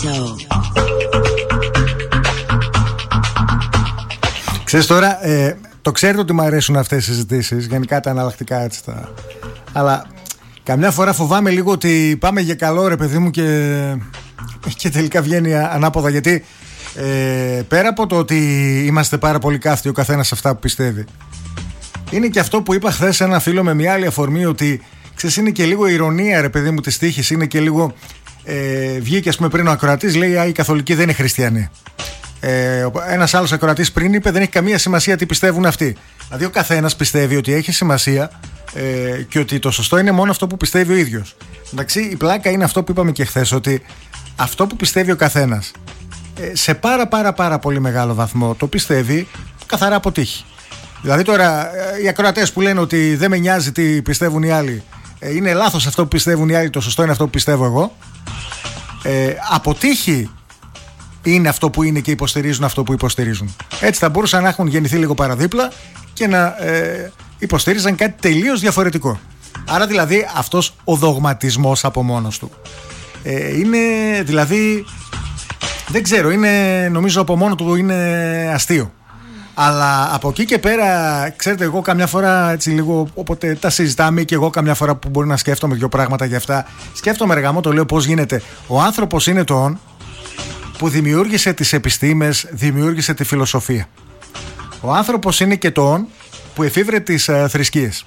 Ξέρεις τώρα, το ξέρετε ότι μου αρέσουν αυτές οι συζητήσεις, γενικά τα αναλλακτικά έτσι αλλά καμιά φορά φοβάμαι λίγο ότι πάμε για καλό ρε παιδί μου και τελικά βγαίνει ανάποδα, γιατί πέρα από το ότι είμαστε πάρα πολύ κάθετοι ο καθένας σε αυτά που πιστεύει, είναι και αυτό που είπα χθες σε ένα φίλο με μια άλλη αφορμή, ότι ξέρεις, είναι και λίγο ηρωνία ρε παιδί μου της τύχης, είναι και λίγο βγήκε ας πούμε πριν ο ακροατής, λέει οι καθολικοί δεν είναι χριστιανοί. Ένας άλλος ακροατής πριν είπε δεν έχει καμία σημασία τι πιστεύουν αυτοί. Δηλαδή ο καθένας πιστεύει ότι έχει σημασία και ότι το σωστό είναι μόνο αυτό που πιστεύει ο ίδιος. Εντάξει, η πλάκα είναι αυτό που είπαμε και χθες, ότι αυτό που πιστεύει ο καθένας σε πάρα πολύ μεγάλο βαθμό το πιστεύει καθαρά από τύχη. Δηλαδή τώρα οι ακροατές που λένε ότι δεν με νοιάζει τι πιστεύουν οι άλλοι, είναι λάθος αυτό που πιστεύουν οι άλλοι, το σωστό είναι αυτό που πιστεύω εγώ, από τύχη είναι αυτό που είναι και υποστηρίζουν αυτό που υποστηρίζουν. Έτσι θα μπορούσαν να έχουν γεννηθεί λίγο παραδίπλα και να υποστήριζαν κάτι τελείως διαφορετικό. Άρα δηλαδή αυτός ο δογματισμός από μόνος του είναι, δηλαδή δεν ξέρω, είναι, νομίζω από μόνο του είναι αστείο. Αλλά από εκεί και πέρα, ξέρετε, εγώ καμιά φορά έτσι λίγο, όποτε τα συζητάμε και εγώ καμιά φορά που μπορεί να σκέφτομαι δύο πράγματα για αυτά, σκέφτομαι εργαμό, το λέω πώς γίνεται. Ο άνθρωπος είναι το «ον» που δημιούργησε τις επιστήμες, δημιούργησε τη φιλοσοφία. Ο άνθρωπος είναι και το «ον» που εφήβρε τις θρησκείες,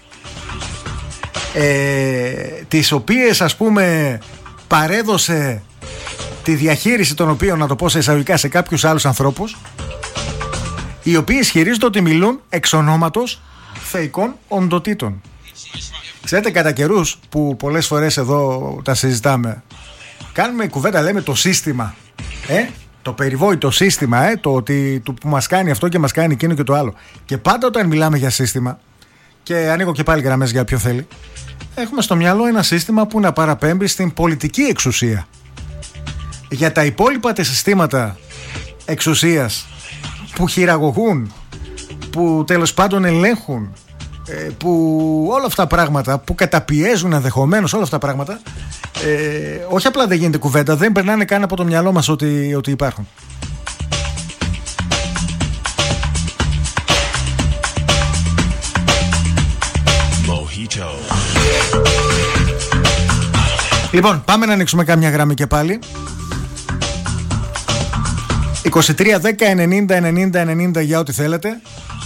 τις οποίες ας πούμε παρέδωσε τη διαχείριση των οποίων, να το πω σε εισαγωγικά, σε κάποιους άλλους ανθρώπους, οι οποίοι ισχυρίζονται ότι μιλούν εξ ονόματος θεϊκών οντοτήτων. Ξέρετε, κατά καιρούς που πολλές φορές εδώ τα συζητάμε, κάνουμε κουβέντα, λέμε το σύστημα, το περιβόητο σύστημα, το ότι που μας κάνει αυτό και μας κάνει εκείνο και το άλλο. Και πάντα όταν μιλάμε για σύστημα, και ανοίγω και πάλι γραμμές για ποιον θέλει, έχουμε στο μυαλό ένα σύστημα που να παραπέμπει στην πολιτική εξουσία. Για τα υπόλοιπα τα συστήματα εξουσίας που χειραγωγούν, που τέλος πάντων ελέγχουν, που όλα αυτά τα πράγματα, που καταπιέζουν ενδεχομένως, όλα αυτά τα πράγματα, όχι απλά δεν γίνεται κουβέντα, δεν περνάνε καν από το μυαλό μας ότι υπάρχουν. Λοιπόν, πάμε να ανοίξουμε κάμια γραμμή και πάλι. 23 10 90 90 για ό,τι θέλετε.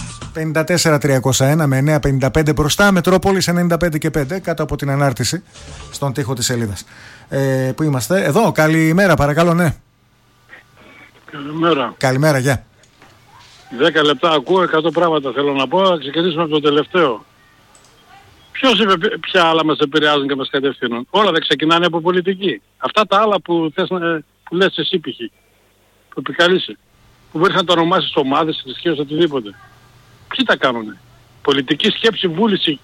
54-301 με 955 μπροστά. Μετρόπολης 95 και 5 κάτω από την ανάρτηση στον τοίχο της σελίδας. Πού είμαστε? Εδώ, καλημέρα παρακαλώ, ναι. Καλημέρα. Καλημέρα, γεια. 10 λεπτά ακούω, 100 πράγματα θέλω να πω. Θα ξεκινήσουμε από το τελευταίο. Ποιος είπε ποια άλλα μας επηρεάζουν και μας κατευθύνουν? Όλα δεν ξεκινάνε από πολιτική. Αυτά τα άλλα που θες που λες εσύ π.χ. που επικαλείσαι, που μπορείς να το ονομάσεις ομάδες, θρησκείες, οτιδήποτε. Ποιοι τα κάνουνε? Πολιτική σκέψη, βούληση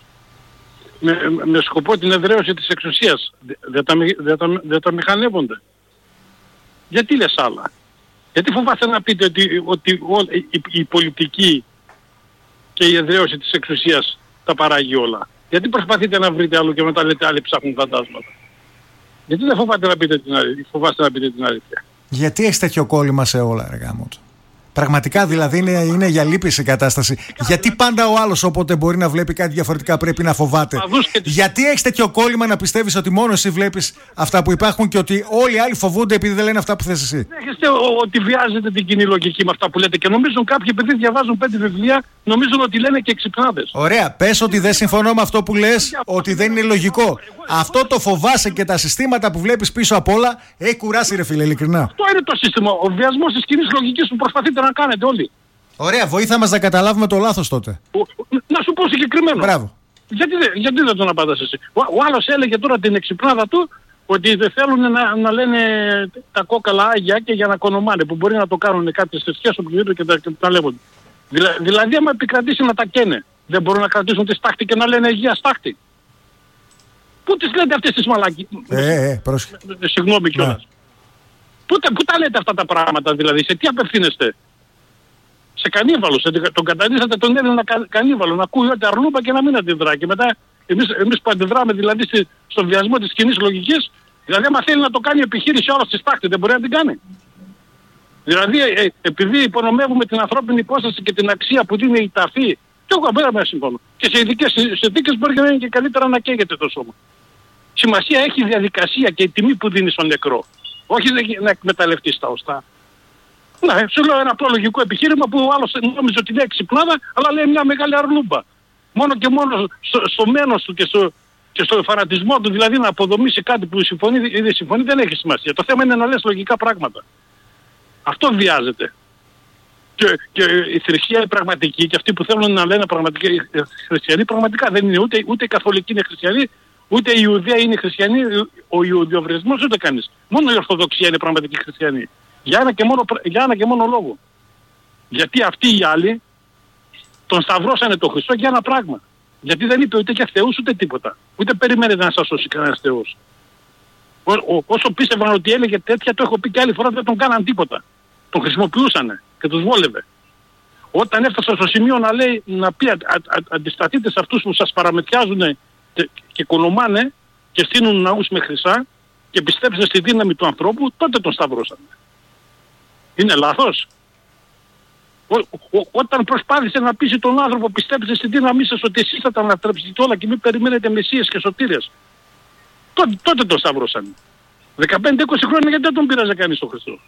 με σκοπό την εδραίωση της εξουσίας. Δεν τα μηχανεύονται. Γιατί λες άλλα? Γιατί φοβάστε να πείτε ότι η πολιτική και η εδραίωση της εξουσίας τα παράγει όλα? Γιατί προσπαθείτε να βρείτε άλλο και μετά λέτε άλλοι ψάχνουν φαντάσματα? Γιατί δεν φοβάστε να πείτε την αλήθεια? Γιατί έχεις τέτοιο κόλλημα σε όλα, ρε γάμο του? Πραγματικά δηλαδή είναι για λύπηση η κατάσταση. Γιατί πάντα ο άλλος όποτε μπορεί να βλέπει κάτι διαφορετικά πρέπει να φοβάται? Γιατί έχεις τέτοιο κόλλημα να πιστεύεις ότι μόνο εσύ βλέπεις αυτά που υπάρχουν και ότι όλοι οι άλλοι φοβούνται επειδή δεν λένε αυτά που θες εσύ? Δέχεστε ότι βιάζετε την κοινή λογική με αυτά που λέτε και νομίζουν κάποιοι επειδή διαβάζουν 5 βιβλία νομίζουν ότι λένε και εξυπνάδες. Ωραία, πες ότι δεν συμφωνώ με αυτό που λες, ότι δεν είναι λογικό. Αυτό το φοβάσαι και τα συστήματα που βλέπεις πίσω απ' όλα έχει κουράσει, ρε φίλε, ειλικρινά. Αυτό είναι το σύστημα. Ο βιασμός της κοινής λογικής που προσπαθείτε να κάνετε όλοι. Ωραία, βοήθα μας να καταλάβουμε το λάθος τότε. Να σου πω συγκεκριμένο. Μπράβο. Γιατί δεν τον απαντάς εσύ? Ο άλλος έλεγε τώρα την εξυπνάδα του ότι δεν θέλουν να λένε τα κόκαλα άγια και για να κονομάνε, που μπορεί να το κάνουν κάποιες θρησκείες οποιοδήποτε και τα λέγονται. Δηλαδή άμα επικρατήσει να τα καίνε, δεν μπορούν να κρατήσουν τη στάχτη και να λένε υγεία στάχτη? Πού τις λέτε αυτές τις μαλακίες? Συγγνώμη κιόλας. Πού τα λέτε αυτά τα πράγματα δηλαδή? Σε τι απευθύνεστε? Σε κανίβαλο? Τον κατανήσατε τον Έλληνα κανίβαλο να ακούει ό,τι αρλούπα και να μην αντιδρά. Και μετά εμείς που αντιδράμε δηλαδή στον βιασμό της κοινής λογικής Δηλαδή άμα θέλει να το κάνει επιχείρηση όλος της τάξης, δεν μπορεί να την κάνει. Δηλαδή επειδή υπονομεύουμε την ανθρώπινη υπόσταση και την αξία που δίνει η ταφή, και εγώ μπορεί να συμφωνώ. Και σε ειδικές συνθήκες μπορεί να είναι και καλύτερα να καίγεται το σώμα. Σημασία έχει η διαδικασία και η τιμή που δίνει στον νεκρό. Όχι να εκμεταλλευτείς τα οστά. Ναι, σου λέω ένα απλό λογικό επιχείρημα που ο άλλος νόμιζε ότι λέει ξυπνάδα, αλλά λέει μια μεγάλη αρλούμπα. Μόνο και μόνο στο μένος του και στο φανατισμό του, δηλαδή να αποδομήσει κάτι που συμφωνεί ή δεν συμφωνεί, δεν έχει σημασία. Το θέμα είναι να λες λογικά πράγματα. Αυτό βιάζεται. Και η θρησκεία η πραγματική και αυτοί που θέλουν να λένε πραγματικά οι χριστιανοί πραγματικά δεν είναι ούτε οι καθολικοί είναι χριστιανοί, ούτε οι Ιουδαίοι είναι χριστιανοί, ο Ιουδαιοβρεσμός ούτε κανείς. Μόνο η Ορθοδοξία είναι πραγματική χριστιανή. Για ένα και μόνο λόγο. Γιατί αυτοί οι άλλοι τον σταυρώσανε τον Χριστό για ένα πράγμα. Γιατί δεν είπε ούτε για θεούς ούτε τίποτα. Ούτε περίμενε να σας σώσει κανένας θεός. Όσο πίστευαν ότι έλεγε τέτοια, το έχω πει και άλλη φορά, δεν τον κάναν τίποτα. Τον χρησιμοποιούσανε και τους βόλευε. Όταν έφτασα στο σημείο να λέει, να πει αντισταθείτε σε αυτούς που σας παραμετιάζουν και κονομάνε και στείνουν ναούς με χρυσά και πιστέψτε στη δύναμη του ανθρώπου, τότε τον σταυρώσανε. Είναι λάθος? Όταν προσπάθησε να πείσει τον άνθρωπο πιστέψτε στη δύναμή σας ότι εσείς θα τα ανατρέψετε όλα και μην περιμένετε μεσίες και σωτήρες, τότε τον σταυρώσανε. 15-20 χρόνια γιατί δεν τον πειράζει κανείς τον Χριστό?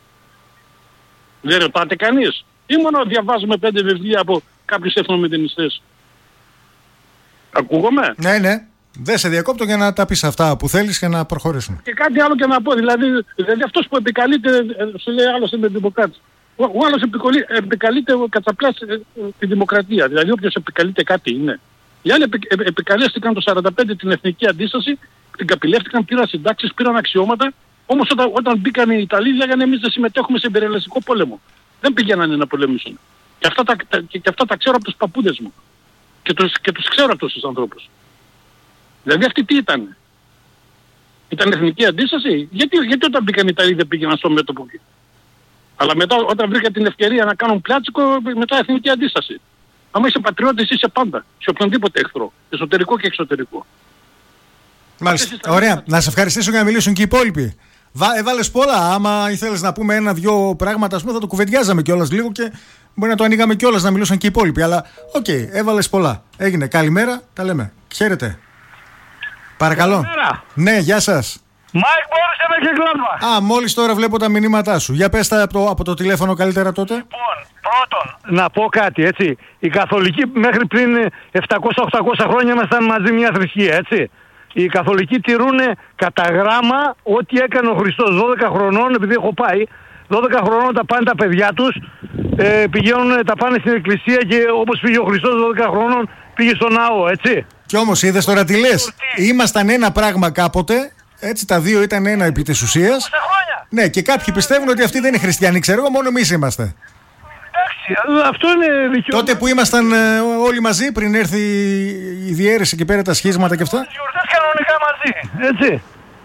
Δεν ρωτάτε κανείς? Ή μόνο διαβάζουμε 5 βιβλία από κάποιους εθνομηδενιστές? Ακούγομαι? Ναι. Δεν σε διακόπτω για να τα πεις αυτά που θέλεις και να προχωρήσουμε. Και κάτι άλλο και να πω. Δηλαδή αυτός που επικαλείται, σου λέει άλλος είναι δημοκράτης. Ο άλλος επικαλείται κατσαπλάς τη δημοκρατία. Δηλαδή όποιος επικαλείται κάτι είναι. Οι άλλοι επικαλέστηκαν το 45 την εθνική αντίσταση, την καπηλεύτηκαν, πήραν συντάξεις, πήραν αξιώματα. Όμως όταν μπήκαν οι Ιταλοί λέγανε εμείς δεν συμμετέχουμε σε υπερελαστικό πόλεμο. Δεν πηγαίνανε να πολεμήσουν. Και αυτά τα ξέρω από τους παππούδες μου. Και τους ξέρω αυτούς τους ανθρώπους. Δηλαδή αυτοί τι ήταν? Ήταν εθνική αντίσταση? Γιατί όταν μπήκαν οι Ιταλοί δεν πήγαιναν στο μέτωπο? Αλλά μετά όταν βρήκαν την ευκαιρία να κάνουν πλάτσικο, μετά εθνική αντίσταση. Άμα είσαι πατριώτης είσαι πάντα. Σε οποιονδήποτε εχθρό. Εσωτερικό και εξωτερικό. Μάλιστα. Ωραία. Να σε ευχαριστήσω για να μιλήσουν και οι υπόλοιποι. Έβαλες πολλά. Άμα ήθελες να πούμε ένα-δυο πράγματα, ας πούμε, θα το κουβεντιάζαμε κιόλας λίγο και μπορεί να το ανοίγαμε κιόλας να μιλούσαν και οι υπόλοιποι. Αλλά οκ, έβαλες πολλά. Έγινε. Καλημέρα. Τα λέμε. Χαίρετε. Παρακαλώ. Καλημέρα. Ναι, γεια σας. Μάικ Μπόρις και Γκλάντβαχ. Μόλις τώρα βλέπω τα μηνύματά σου. Για πες τα από το τηλέφωνο καλύτερα τότε. Λοιπόν, πρώτον, να πω κάτι, έτσι. Οι καθολικοί μέχρι πριν 700-800 χρόνια ήμασταν μαζί μια θρησκεία, έτσι. Οι καθολικοί τηρούν κατά γράμμα ό,τι έκανε ο Χριστός 12 χρονών, επειδή έχω πάει. 12 χρονών τα πάνε τα παιδιά τους, πηγαίνουν, τα πάνε στην εκκλησία και όπως πήγε ο Χριστός 12 χρονών πήγε στο ναό, έτσι. Κι όμως είδες τώρα τι λες. Ήμασταν ένα πράγμα κάποτε, έτσι τα δύο ήταν ένα επί της ουσίας. Ναι, και κάποιοι πιστεύουν ότι αυτοί δεν είναι χριστιανοί, ξέρω εγώ, μόνο εμείς είμαστε. Εντάξει, αυτό είναι δικαίωμα. Τότε που ήμασταν όλοι μαζί, πριν έρθει η διαίρεση και πέρα τα σχίσματα και αυτά. Γιορτές κανονικά μαζί, έτσι.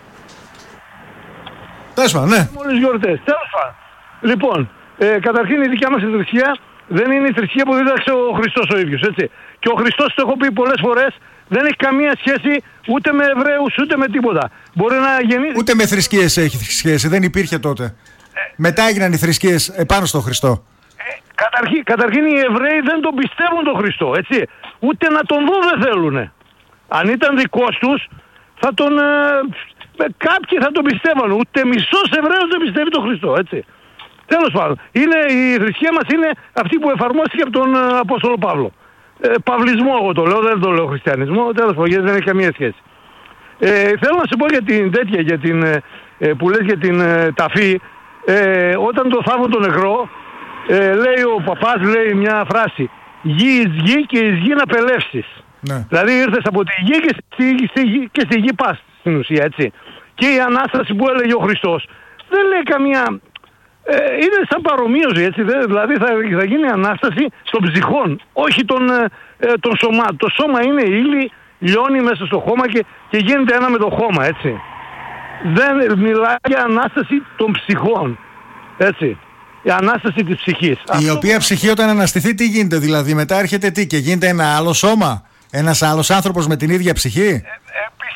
Τέλος πάντων, ναι. Μόλις γιορτές, τέλος πάντων. Λοιπόν, καταρχήν η δικιά μας θρησκεία δεν είναι η θρησκεία που δίδαξε ο Χριστός ο ίδιος, έτσι. Και ο Χριστός, το έχω πει πολλές φορές, δεν έχει καμία σχέση ούτε με Εβραίους ούτε με τίποτα. Μπορεί να γεννήσει. Ούτε με θρησκείες έχει σχέση, δεν υπήρχε τότε. Μετά έγιναν οι θρησκείες επάνω στον Χριστό. Καταρχήν οι Εβραίοι δεν τον πιστεύουν τον Χριστό, έτσι. Ούτε να τον δουν δεν θέλουν. Αν ήταν δικός τους, θα τον. Κάποιοι θα τον πιστεύαν. Ούτε μισός Εβραίος δεν πιστεύει τον Χριστό, έτσι. Τέλος πάντων, η θρησκεία μας είναι αυτή που εφαρμόστηκε από τον Απόστολο Παύλο. Παυλισμό εγώ το λέω, δεν το λέω χριστιανισμό, τέλος πάντων, γιατί δεν έχει καμία σχέση. Θέλω να σου πω για την τέτοια, που λες για την ταφή, όταν το θάβουν τον νεκρό, λέει ο παπάς, λέει μια φράση, γη εις γη και εις γη να πελεύσεις. Ναι. Δηλαδή ήρθες από τη γη και στη γη πας στην ουσία, έτσι. Και η Ανάσταση που έλεγε ο Χριστός, δεν λέει καμία. Είναι σαν παρομοίωση, έτσι. Δηλαδή θα γίνει Ανάσταση των ψυχών, όχι των σωμάτων. Το σώμα είναι ύλη, λιώνει μέσα στο χώμα και γίνεται ένα με το χώμα, έτσι. Δεν μιλάει για Ανάσταση των ψυχών, έτσι. Η Ανάσταση της ψυχής. Η οποία ψυχή όταν αναστηθεί τι γίνεται, δηλαδή μετά έρχεται τι και γίνεται ένα άλλο σώμα, ένας άλλος άνθρωπος με την ίδια ψυχή. Πιστεύω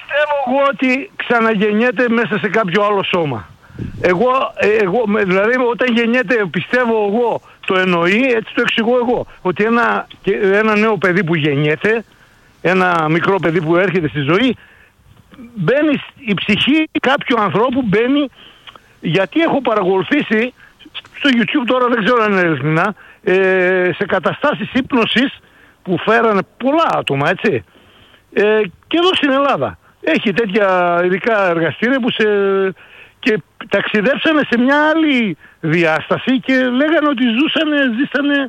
εγώ ότι ξαναγεννιέται μέσα σε κάποιο άλλο σώμα. Δηλαδή όταν γεννιέται, πιστεύω εγώ, το εννοεί, έτσι το εξηγώ εγώ. Ότι ένα νέο παιδί που γεννιέται, ένα μικρό παιδί που έρχεται στη ζωή, μπαίνει η ψυχή κάποιου ανθρώπου, μπαίνει, γιατί έχω παρακολουθήσει στο YouTube, τώρα δεν ξέρω αν είναι ειλικρινά, σε καταστάσεις ύπνωσης που φέρανε πολλά άτομα, έτσι, και εδώ στην Ελλάδα. Έχει τέτοια ειδικά εργαστήρια που και ταξιδέψανε σε μια άλλη διάσταση και λέγανε ότι ζήσανε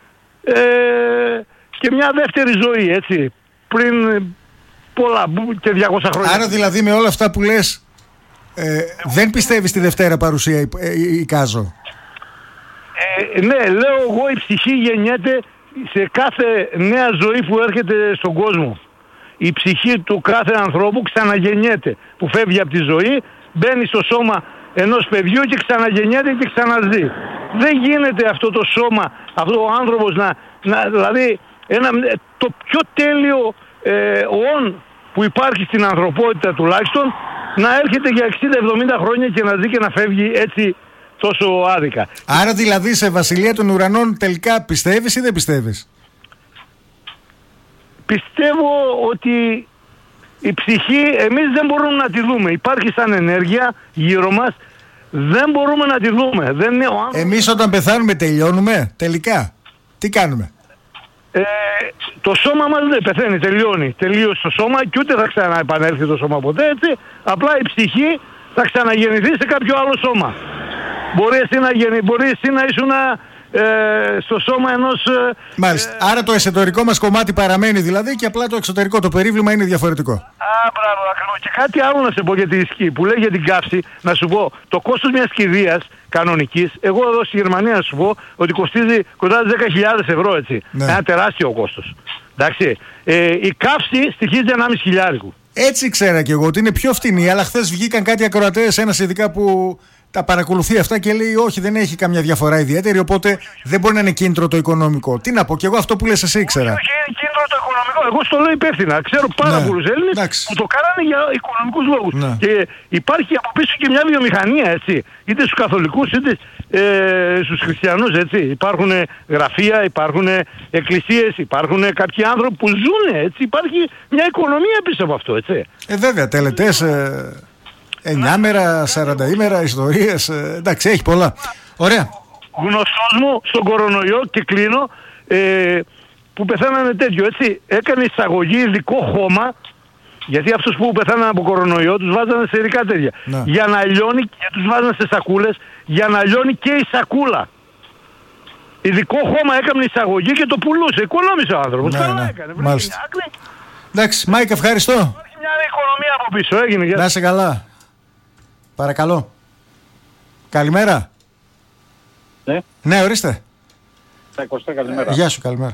και μια δεύτερη ζωή, έτσι, πριν πολλά και 200 χρόνια. Άρα δηλαδή με όλα αυτά που λες, δεν πιστεύεις στη Δευτέρα παρουσία, εικάζω? Ναι, λέω εγώ, η ψυχή γεννιέται σε κάθε νέα ζωή που έρχεται στον κόσμο. Η ψυχή του κάθε ανθρώπου ξαναγεννιέται, που φεύγει από τη ζωή, μπαίνει στο σώμα ενός παιδιού και ξαναγεννιέται και ξαναζεί. Δεν γίνεται αυτό το σώμα, αυτό ο άνθρωπος δηλαδή το πιο τέλειο που υπάρχει στην ανθρωπότητα τουλάχιστον, να έρχεται για 60-70 χρόνια και να ζει και να φεύγει έτσι τόσο άδικα. Άρα δηλαδή σε βασιλεία των ουρανών τελικά πιστεύεις ή δεν πιστεύεις? Πιστεύω ότι η ψυχή εμείς δεν μπορούμε να τη δούμε. Υπάρχει σαν ενέργεια γύρω μας, δεν μπορούμε να τη δούμε. Δεν είναι ο άνθρωπος... Εμείς όταν πεθάνουμε τελειώνουμε τελικά? Τι κάνουμε? Το σώμα μας δεν πεθαίνει, τελειώνει. Τελείωσε το σώμα και ούτε θα ξαναεπανέλθει το σώμα ποτέ, έτσι. Απλά η ψυχή θα ξαναγεννηθεί σε κάποιο άλλο σώμα. Μπορεί εσύ να ήσουν στο σώμα ενός... Μάλιστα. Άρα το εσωτερικό μας κομμάτι παραμένει δηλαδή και απλά το εξωτερικό, το περίβλημα είναι διαφορετικό. Μπράβο, ακριβώς. Και κάτι άλλο να σε πω για τη σκη που λέει για την καύση. Να σου πω, το κόστος μιας κηδείας κανονικής, εγώ εδώ στη Γερμανία να σου πω ότι κοστίζει κοντά 10.000 ευρώ, έτσι. Ναι. Ένα τεράστιο κόστος. Εντάξει. Η καύση στοιχίζει 1.500. Έτσι ξέρα κι εγώ ότι είναι πιο φτηνή, αλλά χθες βγήκαν κάτι ακροατές, ένας ειδικά που τα παρακολουθεί αυτά και λέει όχι, δεν έχει καμιά διαφορά ιδιαίτερη, οπότε δεν μπορεί να είναι κίνητρο το οικονομικό. Τι να πω, και εγώ αυτό που λες εσύ ήξερα. Όχι, είναι κίνητρο το οικονομικό. Εγώ στο λέω υπεύθυνα. Ξέρω πάρα πολλούς Έλληνες που το κάνανε για οικονομικούς λόγους. Ναι. Και υπάρχει από πίσω και μια βιομηχανία, έτσι. Είτε στους καθολικούς είτε στους χριστιανούς, έτσι. Υπάρχουν γραφεία, υπάρχουν εκκλησίες, υπάρχουν κάποιοι άνθρωποι που ζουν, έτσι. Υπάρχει μια οικονομία πίσω από αυτό, έτσι. Βέβαια, τελετές. 9 μέρα, 40 ημέρα, ιστορίες, εντάξει, έχει πολλά. Ωραία. Γνωστός μου στον κορονοϊό, και κλείνω, που πεθάνανε τέτοιο, έτσι, έκανε εισαγωγή ειδικό χώμα, γιατί αυτούς που πεθάνανε από κορονοϊό τους βάζανε σε ειδικά τέτοια. Ναι. Για να λιώνει, και τους βάζανε σε σακούλες, για να λιώνει και η σακούλα. Ειδικό χώμα έκανε εισαγωγή και το πουλούσε. Οικονόμησε ο άνθρωπος. Ναι, καλά έκανε. Μάλιστα. Εντάξει, Μάικ, ευχαριστώ. Υπάρχει μια οικονομία από πίσω, έγινε. Να είσαι καλά. Παρακαλώ. Καλημέρα. Ναι. Ναι, ορίστε. Κωστά, καλημέρα. Γεια σου, καλημέρα.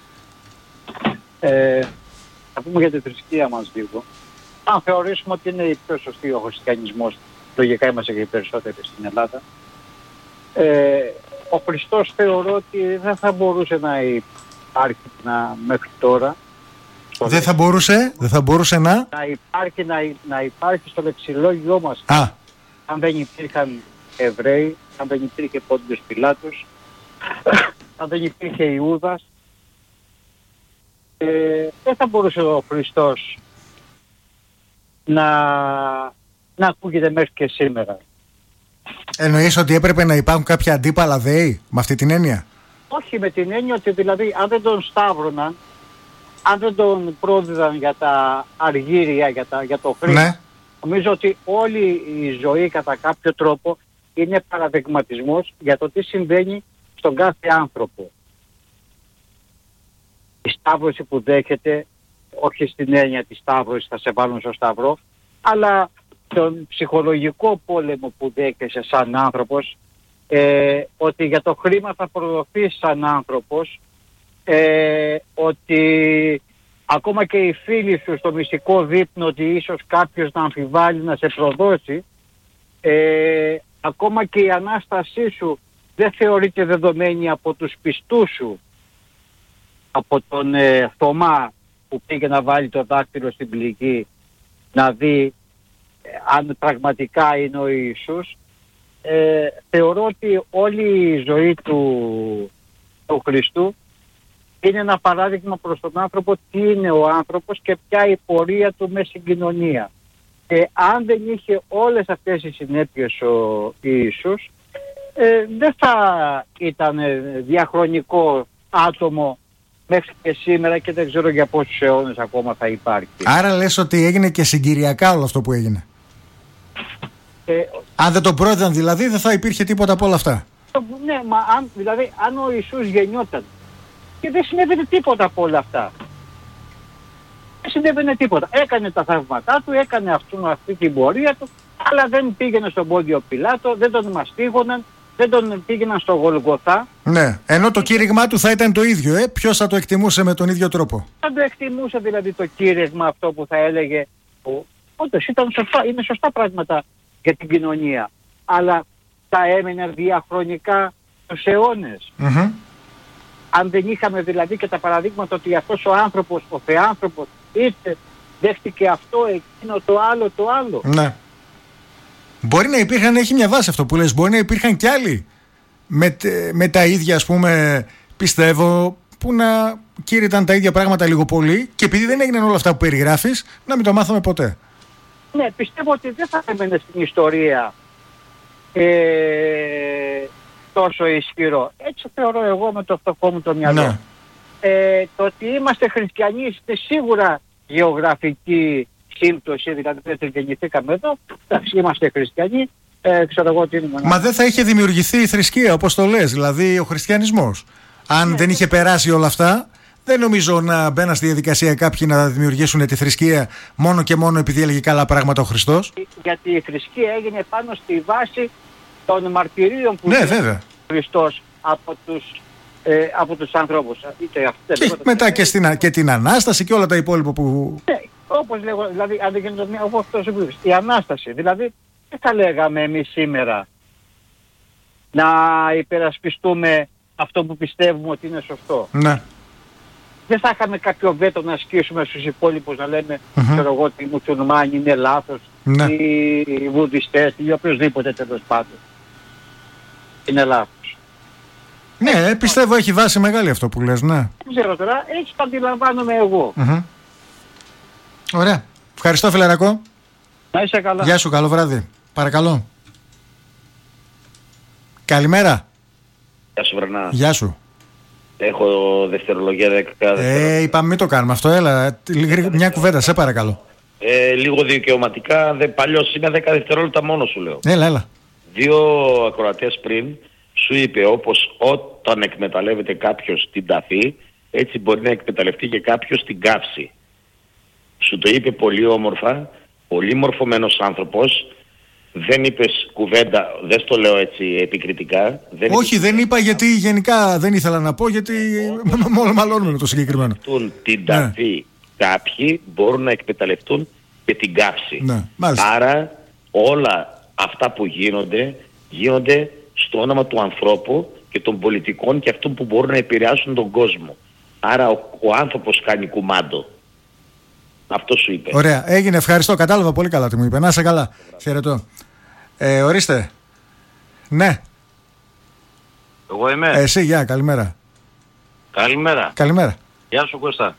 Θα πούμε για τη θρησκεία μας λίγο. Αν θεωρήσουμε ότι είναι η πιο σωστή ο χριστιανισμός, λογικά είμαστε και οι περισσότεροι στην Ελλάδα, ο Χριστός θεωρώ ότι δεν θα μπορούσε να υπάρχει μέχρι τώρα. Δεν θα μπορούσε να υπάρχει στο λεξιλόγιό μας. Αν δεν υπήρχαν Εβραίοι, αν δεν υπήρχε Πόντιος Πιλάτος, αν δεν υπήρχε Ιούδας, δεν θα μπορούσε ο Χριστός να ακούγεται μέχρι και σήμερα. Εννοείς ότι έπρεπε να υπάρχουν κάποια αντίπαλα δέη, με αυτή την έννοια? Όχι, με την έννοια ότι δηλαδή αν δεν τον σταύρωναν, αν δεν τον πρόδιδαν για τα αργύρια, για το χρήμα, ναι. Νομίζω ότι όλη η ζωή κατά κάποιο τρόπο είναι παραδειγματισμός για το τι συμβαίνει στον κάθε άνθρωπο. Η σταύρωση που δέχεται, όχι στην έννοια της σταύρωσης θα σε βάλουν στο σταυρό, αλλά τον ψυχολογικό πόλεμο που δέχεσαι σαν άνθρωπος, ότι για το χρήμα θα προδοθείς σαν άνθρωπος, ότι ακόμα και οι φίλοι σου στο μυστικό δείπνο ότι ίσως κάποιος να αμφιβάλλει να σε προδώσει, ακόμα και η Ανάστασή σου δεν θεωρείται δεδομένη από τους πιστούς σου, από τον Θωμά που πήγε να βάλει το δάκτυλο στην πληγή να δει αν πραγματικά είναι ο Ιησούς. Θεωρώ ότι όλη η ζωή του Χριστού είναι ένα παράδειγμα προς τον άνθρωπο τι είναι ο άνθρωπος και ποια η πορεία του μέσα στην κοινωνία. Αν δεν είχε όλες αυτές οι συνέπειες ο Ιησούς, δεν θα ήταν διαχρονικό άτομο μέχρι και σήμερα και δεν ξέρω για πόσους αιώνες ακόμα θα υπάρχει. Άρα λες ότι έγινε και συγκυριακά όλο αυτό που έγινε. Αν δεν τον πρόδιδαν δηλαδή δεν θα υπήρχε τίποτα από όλα αυτά. Ναι, μα αν ο Ιησούς γεννιόταν και δεν συνέβαινε τίποτα από όλα αυτά. Δεν συνέβαινε τίποτα. Έκανε τα θαύματά του, έκανε αυτή την πορεία του, αλλά δεν πήγαινε στον Πόντιο Πιλάτο, δεν τον μαστίγωναν, δεν τον πήγαιναν στο Γολγοθά. Ναι, ενώ το κήρυγμά του θα ήταν το ίδιο, ποιος θα το εκτιμούσε με τον ίδιο τρόπο. Θα το εκτιμούσε δηλαδή το κήρυγμα αυτό που θα έλεγε, όντως είναι σωστά πράγματα για την κοινωνία, αλλά θα έμενε διαχρονικά τους αιώνες. Mm-hmm. Αν δεν είχαμε δηλαδή και τα παραδείγματα ότι αυτός ο άνθρωπος, ο θεάνθρωπος, ήρθε, δέχτηκε αυτό, εκείνο, το άλλο. Ναι. Μπορεί να υπήρχαν, έχει μια βάση αυτό που λες, μπορεί να υπήρχαν κι άλλοι με τα ίδια, ας πούμε, πιστεύω, που να κήρυταν τα ίδια πράγματα λίγο πολύ και επειδή δεν έγιναν όλα αυτά που περιγράφεις, να μην το μάθαμε ποτέ. Ναι, πιστεύω ότι δεν θα έμενε στην ιστορία τόσο ισχυρό. Έτσι θεωρώ εγώ με το φτωχό μου το μυαλό. Ναι. Το ότι είμαστε χριστιανοί είναι σίγουρα γεωγραφική σύμπτωση, δηλαδή δεν γεννηθήκαμε εδώ, είμαστε χριστιανοί, ξέρω εγώ τι είναι. Μα δεν θα είχε δημιουργηθεί η θρησκεία όπως το λες, δηλαδή ο χριστιανισμός. Αν δεν είχε περάσει όλα αυτά, δεν νομίζω να μπαίναν στη διαδικασία κάποιοι να δημιουργήσουν τη θρησκεία μόνο και μόνο επειδή έλεγε καλά πράγματα ο Χριστός. Γιατί η θρησκεία έγινε πάνω στη βάση των μαρτυρίων που ο Χριστός από τους ανθρώπους. Και μετά και την Ανάσταση και όλα τα υπόλοιπα που... Ναι, όπως λέγω, δηλαδή αν δεν γίνεται όπως αυτό η Ανάσταση. Δηλαδή δεν θα λέγαμε εμείς σήμερα να υπερασπιστούμε αυτό που πιστεύουμε ότι είναι σωστό. Ναι. Δεν θα είχαμε κάποιο βέτο να ασκήσουμε στους υπόλοιπους να λέμε ξέρω εγώ ότι οι μουσουλμάνοι είναι λάθος, οι βουδιστές ή οποιοσδήποτε τέλος πάντων είναι λάθος. Ναι, πιστεύω έχει βάση μεγάλη αυτό που λες, ναι. Δεν ξέρω τώρα, έτσι το αντιλαμβάνομαι εγώ. Ωραία. Ευχαριστώ φιλαρακό. Να είσαι καλά. Γεια σου, καλό βράδυ. Παρακαλώ. Καλημέρα. Γεια σου Βρανά. Γεια σου. Έχω δευτερολογία 10 δευτερόλεπτα. Είπαμε μην το κάνουμε αυτό, έλα. Μια κουβέντα, σε παρακαλώ. Λίγο δικαιωματικά, παλιώς είναι 10 δευτερόλεπτα μόνο σου λέω. Έλα. 2 ακροατές πριν σου είπε όπως όταν εκμεταλλεύεται κάποιος την ταφή, έτσι μπορεί να εκμεταλλευτεί και κάποιος την καύση. Σου το είπε πολύ όμορφα, πολύ μορφωμένος άνθρωπος. Δεν είπες κουβέντα, δεν στο λέω έτσι επικριτικά. Δεν είπα γιατί γενικά δεν ήθελα να πω, γιατί μόνο μαλώνουμε με το συγκεκριμένο. Την ταφή κάποιοι μπορούν να εκμεταλλευτούν και την καύση. Ναι, άρα όλα αυτά που γίνονται στο όνομα του ανθρώπου και των πολιτικών και αυτών που μπορούν να επηρεάσουν τον κόσμο. Άρα ο άνθρωπος κάνει κουμάντο. Αυτό σου είπε. Ωραία, έγινε, ευχαριστώ. Κατάλαβα πολύ καλά τι μου είπε. Να είσαι καλά. Χαιρετώ. Ορίστε. Ναι. Εγώ είμαι. Εσύ, γεια, καλημέρα. Καλημέρα. Γεια σου Κώστα.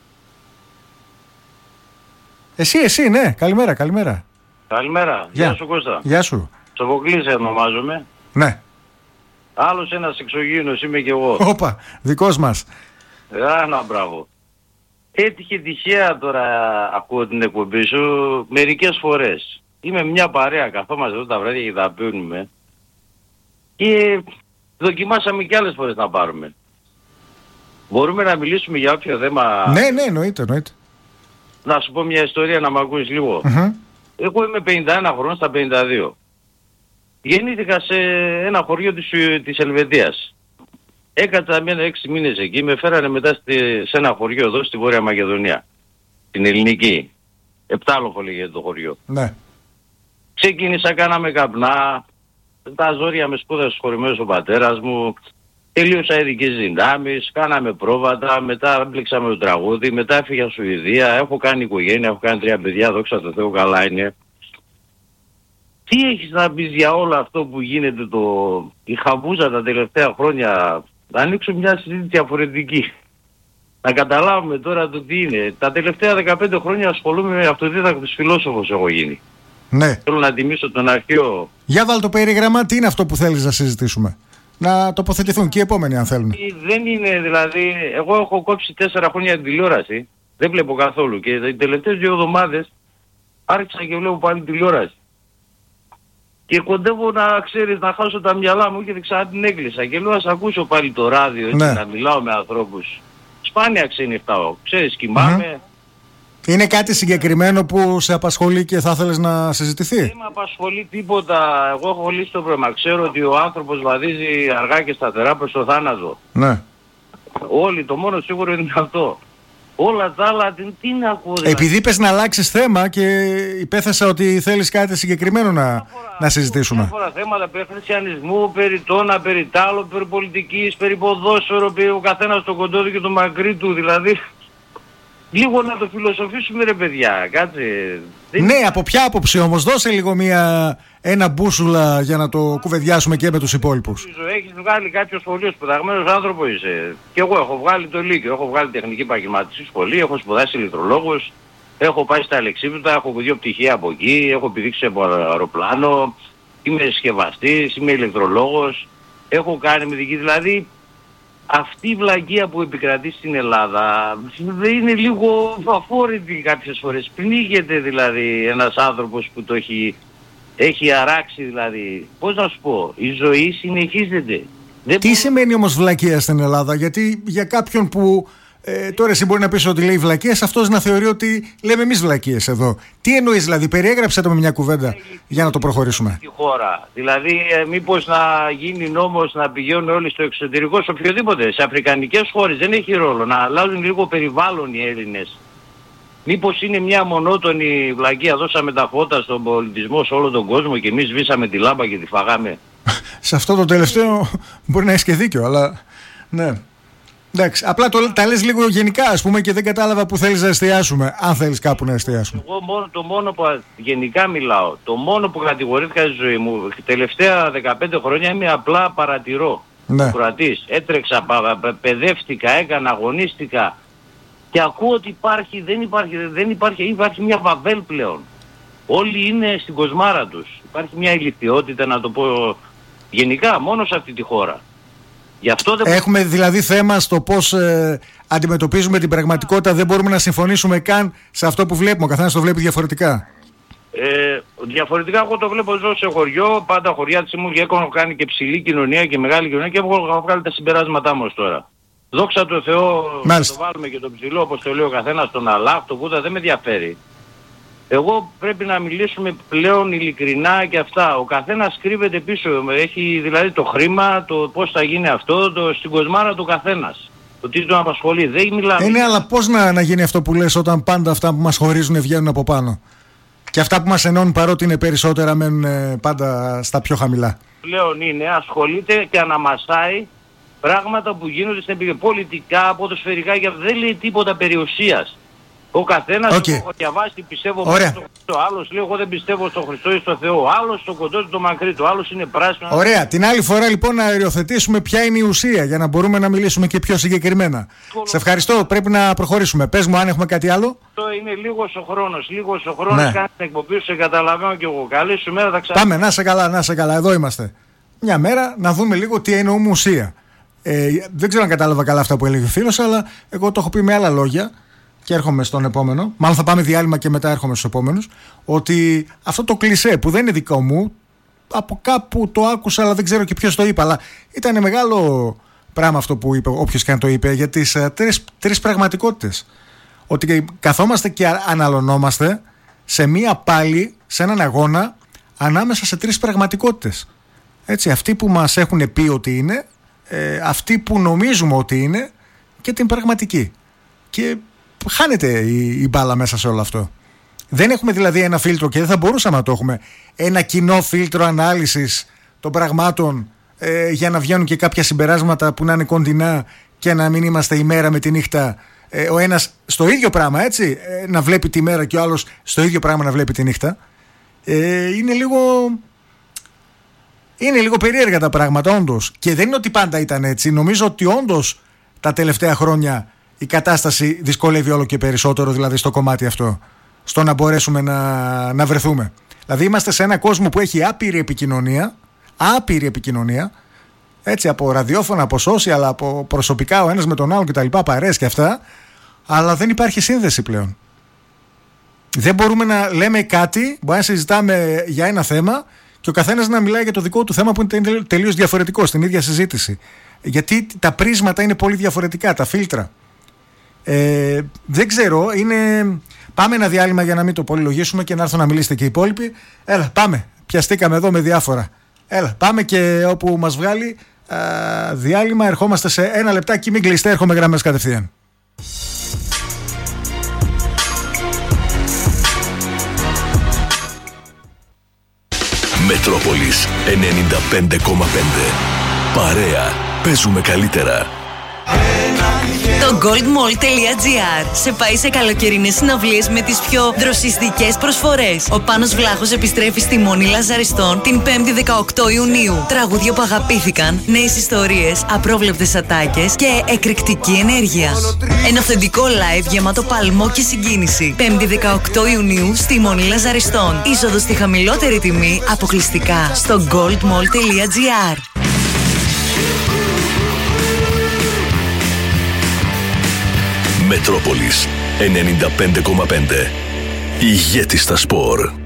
Εσύ, ναι, καλημέρα. Καλημέρα. Γεια σου Κώστα. Γεια σου. Σοφοκλής ονομάζομαι. Ναι. Άλλος ένας εξωγήινος είμαι κι εγώ. Όπα, δικός μας. Να, μπράβο. Έτυχε τυχαία τώρα ακούω την εκπομπή σου μερικές φορές. Είμαι μια παρέα, καθόμαστε εδώ τα βράδια και τα πίνουμε. Και δοκιμάσαμε κι άλλες φορές να πάρουμε. Μπορούμε να μιλήσουμε για όποιο θέμα... Ναι, εννοείται. Να σου πω μια ιστορία να μ' ακούεις λίγο. Εγώ είμαι 51 χρόνων στα 52. Γεννήθηκα σε ένα χωριό της Ελβετίας. Έκατσα 6 μήνες εκεί, με φέρανε μετά σε ένα χωριό εδώ στη Βόρεια Μακεδονία. Την ελληνική. Επτάλοφο λέγεται το χωριό. Ναι. Ξεκίνησα, κάναμε καπνά. Τα ζόρια με σπούδασε σχολημένος ο πατέρας μου. Τελείωσα ειδικές δυνάμεις, κάναμε πρόβατα, μετά μπλέξαμε το τραγούδι, μετά έφυγα Σουηδία, έχω κάνει οικογένεια, έχω κάνει 3 παιδιά, δόξα τω Θεώ, καλά είναι. Τι έχεις να πεις για όλο αυτό που γίνεται, η χαβούζα τα τελευταία χρόνια? Να ανοίξω μια συζήτηση διαφορετική. Να καταλάβουμε τώρα το τι είναι. Τα τελευταία 15 χρόνια ασχολούμαι με αυτοδίδακτος φιλόσοφος έχω γίνει. Ναι. Θέλω να τιμήσω τον αρχαίο. Για βάλ το περίγραμμα, τι είναι αυτό που θέλεις να συζητήσουμε? Να τοποθετηθούν και οι επόμενοι αν θέλουν. Δεν είναι δηλαδή, εγώ έχω κόψει 4 χρόνια την τηλεόραση, δεν βλέπω καθόλου και οι τελευταίες 2 εβδομάδες άρχισα και βλέπω πάλι τηλεόραση. Και κοντεύω να ξέρεις να χάσω τα μυαλά μου και ξανά την έκλεισα και λέω ας ακούσω πάλι το ράδιο, έτσι, να μιλάω με ανθρώπους. Σπάνια ξενυχτάω, ξέρεις, κοιμάμαι. Είναι κάτι συγκεκριμένο που σε απασχολεί και θα ήθελες να συζητηθεί? Δεν με απασχολεί τίποτα. Εγώ έχω λύσει το πρόβλημα. Ξέρω ότι ο άνθρωπος βαδίζει αργά και σταθερά προς το θάνατο. Ναι. Όλοι, το μόνο σίγουρο είναι αυτό. Όλα τα άλλα τι να ακούω. Δηλαδή. Επειδή πες να αλλάξεις θέμα και υπέθεσα ότι θέλεις κάτι συγκεκριμένο να συζητήσουμε. Διάφορα θέματα περί χριστιανισμού, περί τόνα, περί τάλο, περί πολιτικής, περί ποδόσφαιρο, περί ο καθένας το κοντό του και το μακρύ του. Δηλαδή, λίγο να το φιλοσοφήσουμε ρε παιδιά, κάτσε. Ναι, από ποια άποψη όμως? Δώσε λίγο ένα μπούσουλα για να το κουβεντιάσουμε και με τους υπόλοιπους. Έχεις βγάλει κάποιο σχολείο, σπουδαγμένος άνθρωπος είσαι. Και εγώ έχω βγάλει το Λύκειο, έχω βγάλει τεχνική επαγγελματική σχολή, έχω σπουδάσει ηλεκτρολόγος, έχω πάει στα Αλεξίπτωτα, έχω 2 πτυχία από εκεί, έχω πηδήξει από αεροπλάνο, είμαι συσκευαστής, είμαι ηλεκτρολόγος, έχω κάνει μυδική, δηλαδή. Αυτή η βλαγεία που επικρατεί στην Ελλάδα είναι λίγο αφόρητη κάποιες φορές. Πνίγεται δηλαδή ένας άνθρωπος που το έχει αράξει δηλαδή. Πώς να σου πω, η ζωή συνεχίζεται. Τι σημαίνει όμως βλακεία στην Ελλάδα? Γιατί για κάποιον που τώρα εσύ μπορεί να πεις ότι λέει βλακίες, αυτός να θεωρεί ότι λέμε εμείς βλακίες εδώ. Τι εννοείς δηλαδή? Περιέγραψε το με μια κουβέντα για να το προχωρήσουμε. Στη χώρα. Δηλαδή μήπως να γίνει νόμος να πηγαίνουν όλοι στο εξωτερικό, σε οποιοδήποτε, σε αφρικανικές χώρες, δεν έχει ρόλο, να αλλάζουν λίγο περιβάλλον οι Έλληνες. Μήπως είναι μια μονότονη βλακεία, δώσαμε τα φώτα στον πολιτισμό σε όλο τον κόσμο και εμείς σβήσαμε τη λάμπα και τη φαγάμε. Σε αυτό το τελευταίο μπορεί να έχεις και δίκιο, αλλά ναι. Εντάξει, απλά τα λες λίγο γενικά, ας πούμε, και δεν κατάλαβα που θέλεις να εστιάσουμε, αν θέλεις κάπου να εστιάσουμε. Εγώ το μόνο που γενικά μιλάω, το μόνο που κατηγορήθηκα στη ζωή μου, τελευταία 15 χρόνια είμαι απλά παρατηρώ. Ναι. Κροατής. Έτρεξα, παιδεύτηκα, έκανα, αγωνίστηκα και ακούω ότι υπάρχει μια βαβέλ πλέον. Όλοι είναι στην κοσμάρα τους. Υπάρχει μια ηλικιότητα, να το πω γενικά, μόνο σε αυτή τη χώρα. Γι' αυτό δεν... Έχουμε δηλαδή θέμα στο πώς αντιμετωπίζουμε την πραγματικότητα. Δεν μπορούμε να συμφωνήσουμε καν σε αυτό που βλέπουμε. Ο καθένας το βλέπει διαφορετικά. Διαφορετικά εγώ το βλέπω, ζω σε χωριό, πάντα χωριά της μου και έχω κάνει και ψηλή κοινωνία και μεγάλη κοινωνία και έχω βγάλει τα συμπεράσματά μου τώρα. Δόξα τω Θεώ, να το βάλουμε και το ψηλό όπως το λέει ο καθένας, τον Αλλάχ, τον Βούδα, δεν με ενδιαφέρει. Εγώ πρέπει να μιλήσουμε πλέον ειλικρινά και αυτά. Ο καθένας κρύβεται πίσω. Έχει δηλαδή το χρήμα, το πώς θα γίνει αυτό, στην κοσμάρα του καθένας. Το τι τον απασχολεί. Δεν μιλάμε. Ναι, αλλά πώς να γίνει αυτό που λες όταν πάντα αυτά που μας χωρίζουν βγαίνουν από πάνω? Και αυτά που μας ενώνουν παρότι είναι περισσότερα μένουν πάντα στα πιο χαμηλά. Πλέον είναι, ασχολείται και αναμασάει πράγματα που γίνονται στην επικοινωνία. Πολιτικά, ποδοσφαιρικά, και δεν λέει τίποτα περιουσίας. Ο καθένας που έχω διαβάσει πιστεύω στον Χριστό. Άλλος λέει εγώ δεν πιστεύω στον Χριστό ή στον Θεό. Άλλος στον κοντό του το μακρύ του. Άλλος είναι πράσινο. Ωραία. Την άλλη φορά λοιπόν να οριοθετήσουμε ποια είναι η ουσία για να μπορούμε να μιλήσουμε και πιο συγκεκριμένα. Σε ευχαριστώ. Πρέπει να προχωρήσουμε. Πες μου αν έχουμε κάτι άλλο. Αυτό είναι λίγος ο χρόνος. Λίγος ο χρόνος. Ναι. Κάνει την εκπομπή σου, σε καταλαβαίνω κι εγώ. Καλή σου μέρα, θα ξανά. Πάμε, να σε καλά, να σε καλά. Εδώ είμαστε. Μια μέρα να δούμε λίγο τι εννοούμε ουσία. Δεν ξέρω αν κατάλαβα καλά αυτά που έλεγε ο φίλος, αλλά εγώ το έχω πει με άλλα λόγια. Και έρχομαι στον επόμενο, μάλλον θα πάμε διάλειμμα και μετά έρχομαι στους επόμενους, ότι αυτό το κλισέ που δεν είναι δικό μου, από κάπου το άκουσα αλλά δεν ξέρω και ποιος το είπε, αλλά ήταν μεγάλο πράγμα αυτό που είπε όποιος και αν το είπε, για τις τρεις πραγματικότητες. Ότι καθόμαστε και αναλωνόμαστε σε μία πάλι, σε έναν αγώνα ανάμεσα σε τρεις πραγματικότητες. Έτσι, αυτοί που μας έχουν πει ότι είναι, αυτοί που νομίζουμε ότι είναι και την πραγματική. Και χάνεται η μπάλα μέσα σε όλο αυτό. Δεν έχουμε δηλαδή ένα φίλτρο και δεν θα μπορούσαμε να το έχουμε. Ένα κοινό φίλτρο ανάλυσης των πραγμάτων για να βγαίνουν και κάποια συμπεράσματα που να είναι κοντινά και να μην είμαστε η μέρα με τη νύχτα, ο ένας στο ίδιο πράγμα, έτσι, να βλέπει τη μέρα και ο άλλος στο ίδιο πράγμα να βλέπει τη νύχτα. Είναι λίγο περίεργα τα πράγματα, όντως. Και δεν είναι ότι πάντα ήταν έτσι. Νομίζω ότι όντως τα τελευταία χρόνια η κατάσταση δυσκολεύει όλο και περισσότερο, δηλαδή στο κομμάτι αυτό, στο να μπορέσουμε να βρεθούμε. Δηλαδή είμαστε σε ένα κόσμο που έχει άπειρη επικοινωνία, έτσι, από ραδιόφωνα, από social, από προσωπικά ο ένας με τον άλλον κτλ, παρέες και αυτά, αλλά δεν υπάρχει σύνδεση πλέον. Δεν μπορούμε να λέμε κάτι, μπορεί να συζητάμε για ένα θέμα και ο καθένας να μιλάει για το δικό του θέμα που είναι τελείως διαφορετικό στην ίδια συζήτηση. Γιατί τα πρίσματα είναι πολύ διαφορετικά, τα φίλτρα. Δεν ξέρω, πάμε ένα διάλειμμα για να μην το πολυλογήσουμε και να έρθω να μιλήσετε και οι υπόλοιποι. Έλα, πάμε, πιαστήκαμε εδώ με διάφορα. Έλα, πάμε και όπου μας βγάλει διάλειμμα, ερχόμαστε σε ένα λεπτάκι, μην κλειστέ, έρχομαι γραμμές κατευθείαν. Μετρόπολης 95,5. Παρέα, παίζουμε καλύτερα. Το goldmall.gr σε πάει σε καλοκαιρινές συναυλίες με τις πιο δροσιστικές προσφορές. Ο Πάνος Βλάχος επιστρέφει στη Μονή Λαζαριστών την 5η 18 Ιουνίου. Τραγούδια που αγαπήθηκαν, νέες ιστορίες, απρόβλεπτες ατάκες και εκρηκτική ενέργεια. Ένα αυθεντικό live γεμάτο παλμό και συγκίνηση. 5η 18 Ιουνίου στη Μονή Λαζαριστών. Είσοδος στη χαμηλότερη τιμή αποκλειστικά στο goldmall.gr. Μετρόπολης 95,5. Ηγέτης στα σπορ.